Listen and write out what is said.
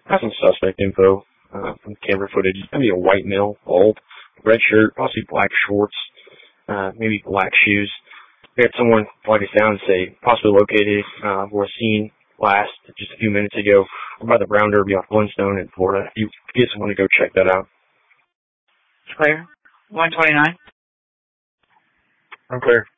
Got some suspect info from camera footage. It's going to be a white male, bald, red shirt, possibly black shorts, maybe black shoes. We had someone flag us down and say possibly located or seen last just a few minutes ago by the Brown Derby off Flintstone in Florida. If you guys want to go check that out. Clear. 129. I'm clear.